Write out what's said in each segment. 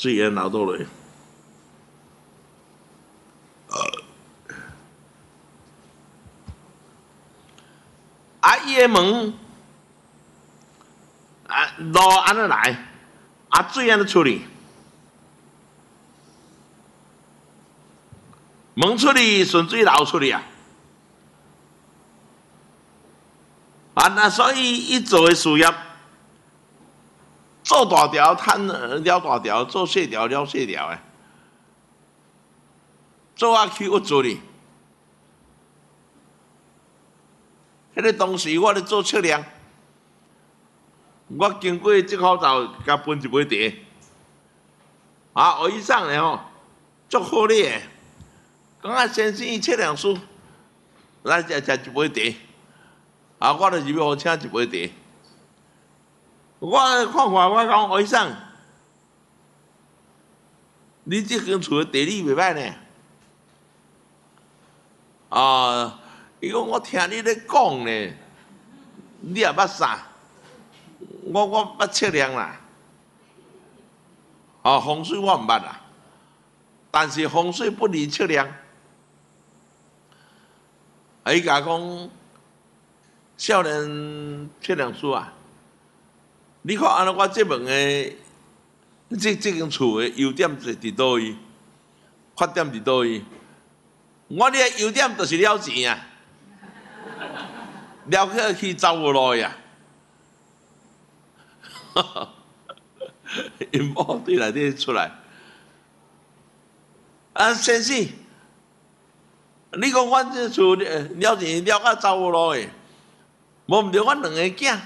水淹流倒落。伊个门路安尼来，水安尼出去，门出去顺水流出去啊！那所以伊做诶事业，做大条摊了大条，做细条了细条诶，做去屈做哩。迄个当时我咧做测量，我经过这口罩，甲分一杯茶。学医生咧吼，足好哩诶。讲先生测量师，来食一杯茶。我就是要互请一杯茶。我看看，我讲学医生，你这间厝诶地理袂歹呢。伊讲我听你咧讲呢，你也捌啥？我捌测量啦。风水我毋捌啦，但是风水不离测量。伊甲讲，少年测量师啊，你看安尼我这门诶，这间厝诶优点伫倒位，缺点伫倒位？我哩优点就是了钱啊。了去走无路呀！因某对内底出来，先生，你讲阮这厝了钱了到走无路诶，无毋对，阮两个囝，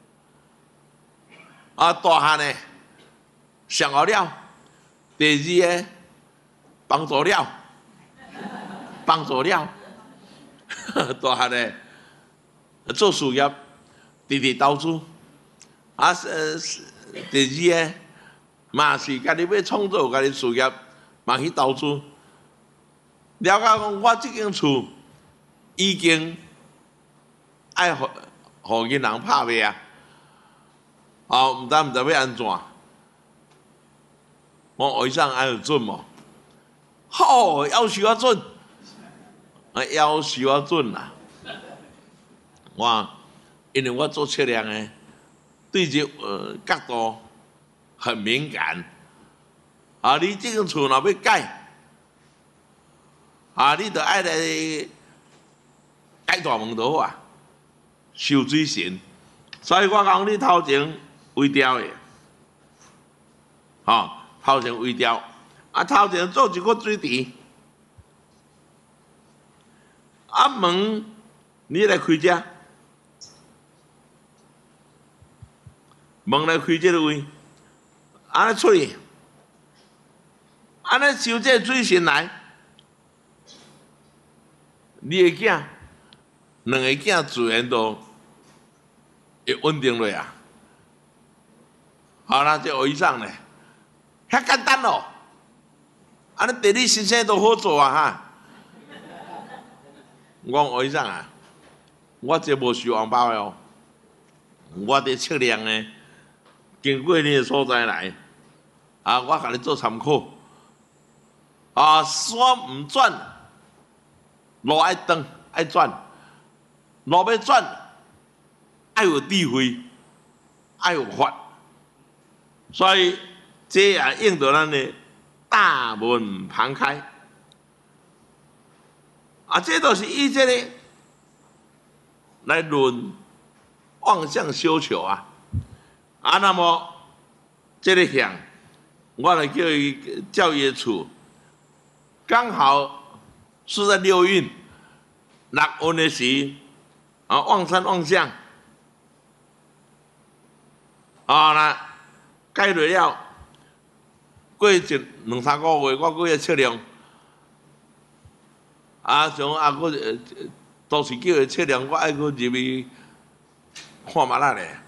大汉诶上学了，第二个帮助了，大汉诶。做事业，直投资，第二个嘛是家己要创造家己事业，嘛去投资。了解讲，我这间厝已经爱互囡人拍卖啊，毋知要安怎。我学生爱有准无？好，要求我准，要求我准啦。因为我做测量诶，对这角度很敏感。你这间厝若要改，你着爱来改大门就好啊，收水神。所以我讲你头前微调诶，头前微调，头前做一个水池，门你来开遮。门来开这个位，安尼出去，安尼收这水神来，你的囝，两个囝自然都会稳定落啊。那这学医生呢，遐简单咯，安尼地理先生都好做啊哈。我学医生啊，我这无收红包的哦，我伫测量呢。经过你的所在来，我甲你做参考。山毋转，路爱转，爱转，路要转，爱有智慧，爱有法。所以这也应着咱的大门旁开。这都是以这个来论望向修求啊。那么这个项，我来叫伊教育处，刚好是在6运6运的时，望山望向，那改落了，过2、3个月，我过去测量，像都是叫伊测量，我爱去入去看嘛啦咧。